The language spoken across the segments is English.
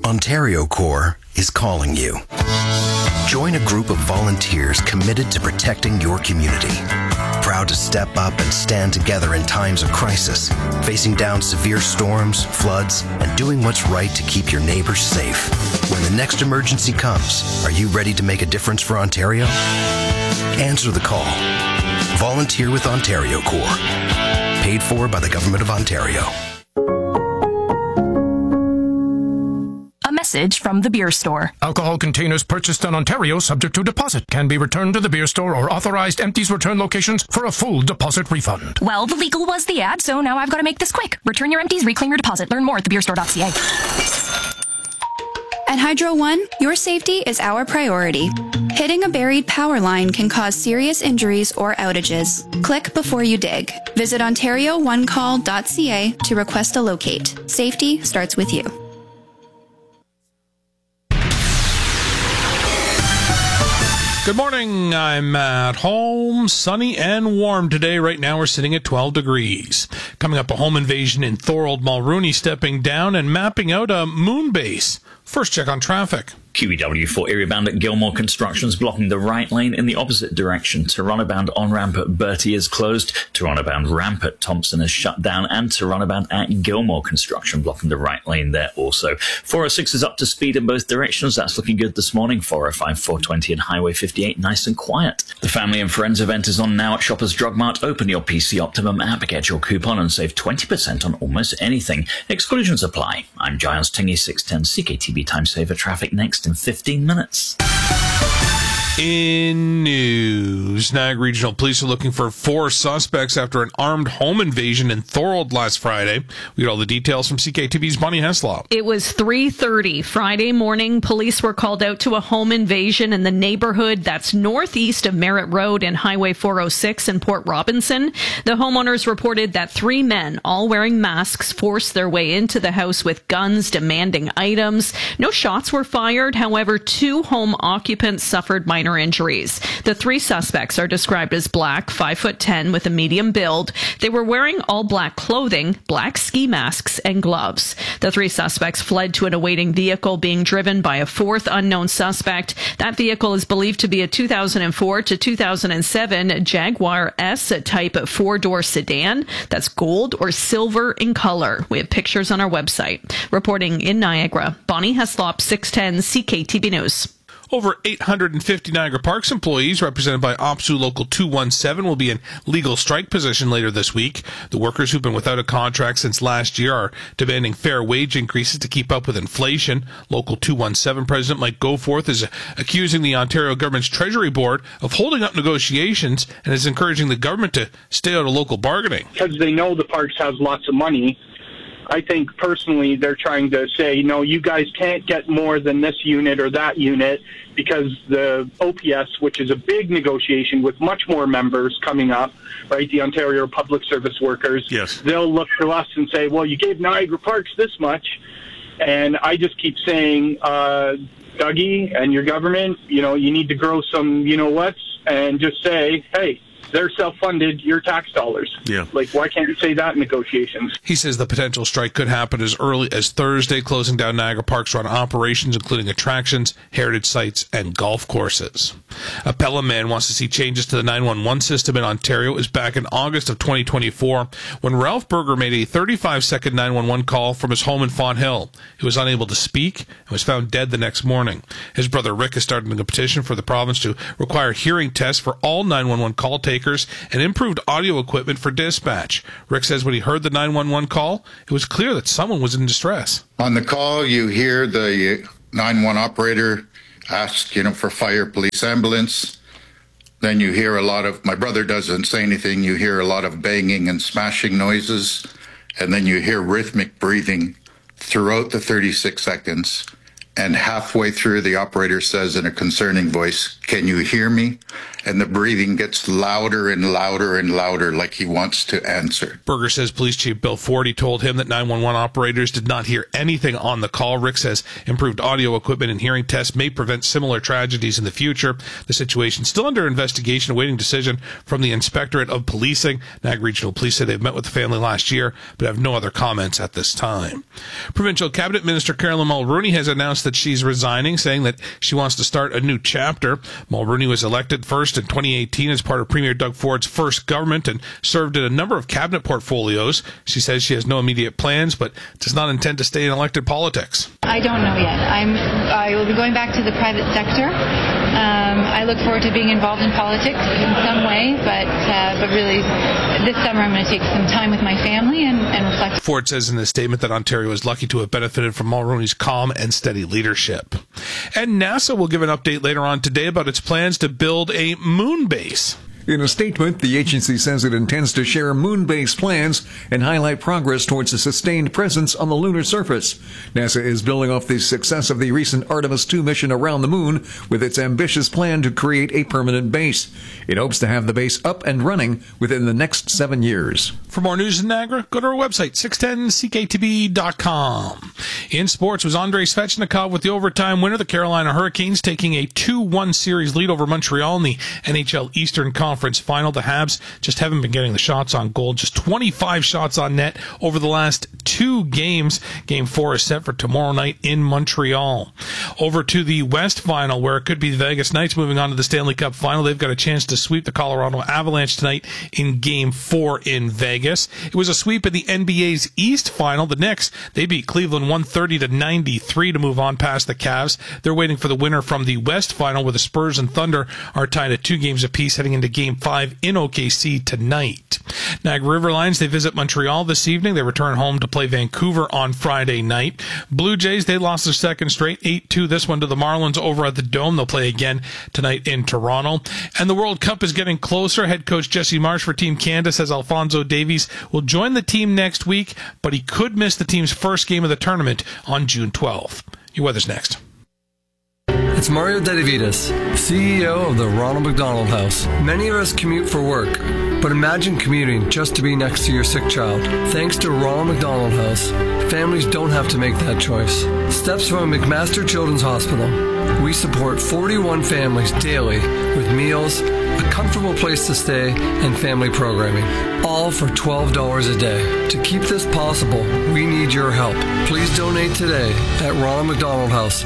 Ontario Corps is calling you. Join a group of volunteers committed to protecting your community. Proud to step up and stand together in times of crisis, facing down severe storms, floods, and doing what's right to keep your neighbors safe. When the next emergency comes, are you ready to make a difference for Ontario? Answer the call. Volunteer with Ontario Corps. Paid for by the Government of Ontario. A message from the beer store. Alcohol containers purchased in Ontario subject to deposit can be returned to the beer store or authorized empties return locations for a full deposit refund. Well, the legal was the ad, so now I've got to make this quick. Return your empties, reclaim your deposit. Learn more at thebeerstore.ca. At Hydro One, your safety is our priority. Hitting a buried power line can cause serious injuries or outages. Click before you dig. Visit OntarioOneCall.ca to request a locate. Safety starts with you. Good morning. I'm at home, sunny and warm today. Right now we're sitting at 12 degrees. Coming up, a home invasion in Thorold. Mulrooney stepping down and mapping out a moon base. First check on traffic. QEW4 area bound at Gilmore Construction's blocking the right lane in the opposite direction. Toronto bound on-ramp at Bertie is closed. Toronto bound ramp at Thompson is shut down. And Toronto bound at Gilmore Construction blocking the right lane there also. 406 is up to speed in both directions. That's looking good this morning. 405, 420 and Highway 58 nice and quiet. The Family and Friends event is on now at Shoppers Drug Mart. Open your PC Optimum app, get your coupon and save 20% on almost anything. Exclusions apply. I'm Giles Tingy, 610 CKTB Time Saver Traffic next in 15 minutes. In news, Niagara Regional Police are looking for 4 suspects after an armed home invasion in Thorold last Friday. We get all the details from CKTV's Bonnie Heslop. It was 3:30 Friday morning. Police were called out to a home invasion in the neighborhood that's northeast of Merritt Road and Highway 406 in Port Robinson. The homeowners reported that 3 men, all wearing masks, forced their way into the house with guns, demanding items. No shots were fired. However, 2 home occupants suffered minor injuries. The 3 suspects are described as black, 5'10", with a medium build. They were wearing all black clothing, black ski masks, and gloves. The 3 suspects fled to an awaiting vehicle being driven by a 4th unknown suspect. That vehicle is believed to be a 2004 to 2007 Jaguar S type 4-door sedan that's gold or silver in color. We have pictures on our website. Reporting in Niagara, Bonnie Heslop, 610 CKTB News. Over 850 Niagara Parks employees, represented by OPSU Local 217, will be in legal strike position later this week. The workers who've been without a contract since last year are demanding fair wage increases to keep up with inflation. Local 217 President Mike Goforth is accusing the Ontario government's Treasury Board of holding up negotiations and is encouraging the government to stay out of local bargaining. Because they know the parks has lots of money. I think personally they're trying to say, no, you guys can't get more than this unit or that unit, because the OPS, which is a big negotiation with much more members coming up, right, the Ontario Public Service Workers, yes, they'll look to us and say, well, you gave Niagara Parks this much. And I just keep saying, Dougie and your government, you need to grow some you-know-whats and just say, hey, they're self-funded, your tax dollars. Yeah. Why can't you say that in negotiations? He says the potential strike could happen as early as Thursday, closing down Niagara Parks' run operations, including attractions, heritage sites, and golf courses. A Pelham man wants to see changes to the 911 system in Ontario is back in August of 2024 when Ralph Berger made a 35-second 911 call from his home in Fonthill. He was unable to speak and was found dead the next morning. His brother Rick is starting a petition for the province to require hearing tests for all 911 call takers and improved audio equipment for dispatch. Rick says when he heard the 911 call, it was clear that someone was in distress. On the call, you hear the 911 operator ask, for fire, police, ambulance. Then you hear a lot of, my brother doesn't say anything, you hear a lot of banging and smashing noises, and then you hear rhythmic breathing throughout the 36 seconds. And halfway through, the operator says in a concerning voice, "Can you hear me?" And the breathing gets louder and louder and louder, like he wants to answer. Berger says Police Chief Bill Forty told him that 911 operators did not hear anything on the call. Rick says improved audio equipment and hearing tests may prevent similar tragedies in the future. The situation still under investigation, awaiting decision from the Inspectorate of Policing. Niagara Regional Police say they've met with the family last year, but have no other comments at this time. Provincial Cabinet Minister Carolyn Mulroney has announced that she's resigning, saying that she wants to start a new chapter. Mulroney was elected first in 2018 as part of Premier Doug Ford's first government and served in a number of cabinet portfolios. She says she has no immediate plans, but does not intend to stay in elected politics. I don't know yet. I will be going back to the private sector. I look forward to being involved in politics in some way, but really this summer I'm going to take some time with my family and reflect. Ford says in his statement that Ontario is lucky to have benefited from Mulroney's calm and steady leadership. And NASA will give an update later on today about its plans to build a moon base. In a statement, the agency says it intends to share moon-based plans and highlight progress towards a sustained presence on the lunar surface. NASA is building off the success of the recent Artemis II mission around the moon with its ambitious plan to create a permanent base. It hopes to have the base up and running within the next 7 years. For more news in Niagara, go to our website, 610ckTB.com. In sports was Andrei Svechnikov with the overtime winner. The Carolina Hurricanes taking a 2-1 series lead over Montreal in the NHL Eastern Conference Final. The Habs just haven't been getting the shots on goal. Just 25 shots on net over the last 2 games. Game 4 is set for tomorrow night in Montreal. Over to the West Final, where it could be the Vegas Knights moving on to the Stanley Cup Final. They've got a chance to sweep the Colorado Avalanche tonight in Game 4 in Vegas. It was a sweep in the NBA's East Final. The Knicks, they beat Cleveland 130-93 to move on past the Cavs. They're waiting for the winner from the West Final, where the Spurs and Thunder are tied at 2 games apiece heading into Game 5 in OKC tonight. Niagara River Lions, they visit Montreal this evening. They return home to play Vancouver on Friday night. Blue Jays, they lost their second straight, 8-2 this one to the Marlins over at the Dome. They'll play again tonight in Toronto. And the World Cup is getting closer. Head coach Jesse Marsh for Team Canada says Alphonso Davies will join the team next week, but he could miss the team's first game of the tournament on June 12th. Your weather's next. It's Mario Dedivitas, CEO of the Ronald McDonald House. Many of us commute for work, but imagine commuting just to be next to your sick child. Thanks to Ronald McDonald House, families don't have to make that choice. Steps from McMaster Children's Hospital. We support 41 families daily with meals, a comfortable place to stay, and family programming, all for $12 a day. To keep this possible, we need your help. Please donate today at Ronald McDonald House,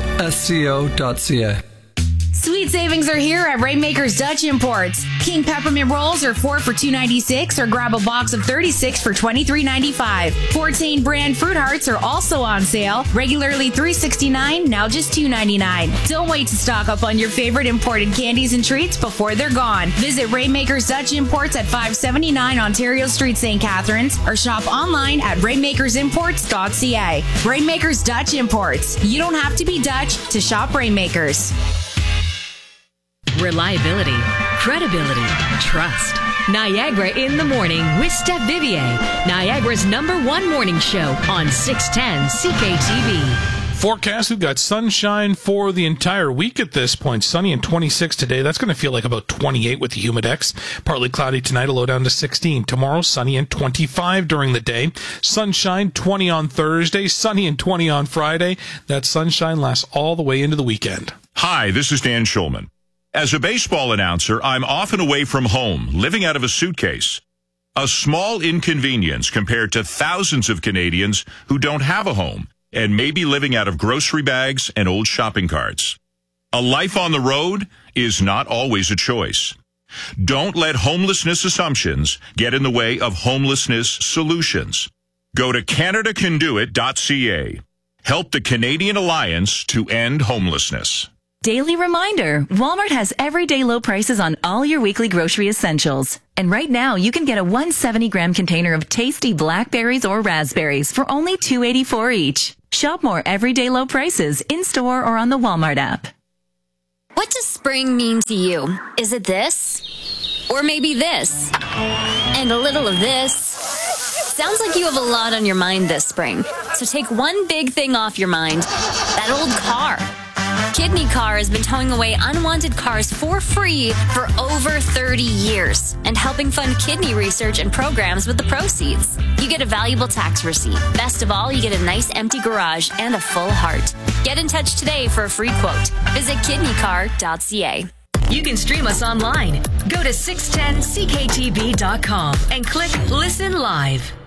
sco.ca. Sweet savings are here at Rainmakers Dutch Imports. King peppermint rolls are 4 for $2.96, or grab a box of 36 for $23.95. Fortain brand fruit hearts are also on sale, regularly $3.69, now just $2.99. Don't wait to stock up on your favorite imported candies and treats before they're gone. Visit Rainmakers Dutch Imports at 579 Ontario Street, St. Catharines, or shop online at rainmakersimports.ca. Rainmakers Dutch Imports. You don't have to be Dutch to shop Rainmakers. Reliability, credibility, trust. Niagara in the Morning with Steph Vivier, Niagara's #1 morning show on 610 CKTV. Forecast, we've got sunshine for the entire week at this point. Sunny and 26 today. That's going to feel like about 28 with the humidex. Partly cloudy tonight, a low down to 16. Tomorrow, sunny and 25 during the day. Sunshine, 20 on Thursday. Sunny and 20 on Friday. That sunshine lasts all the way into the weekend. Hi, this is Dan Schulman. As a baseball announcer, I'm often away from home, living out of a suitcase. A small inconvenience compared to thousands of Canadians who don't have a home and may be living out of grocery bags and old shopping carts. A life on the road is not always a choice. Don't let homelessness assumptions get in the way of homelessness solutions. Go to CanadaCanDoIt.ca. Help the Canadian Alliance to end homelessness. Daily reminder, Walmart has everyday low prices on all your weekly grocery essentials. And right now, you can get a 170-gram container of tasty blackberries or raspberries for only $2.84 each. Shop more everyday low prices in-store or on the Walmart app. What does spring mean to you? Is it this? Or maybe this? And a little of this? Sounds like you have a lot on your mind this spring. So take one big thing off your mind, that old car. Kidney Car has been towing away unwanted cars for free for over 30 years and helping fund kidney research and programs with the proceeds. You get a valuable tax receipt. Best of all, you get a nice empty garage and a full heart. Get in touch today for a free quote. Visit kidneycar.ca. You can stream us online. Go to 610ckTB.com and click Listen Live.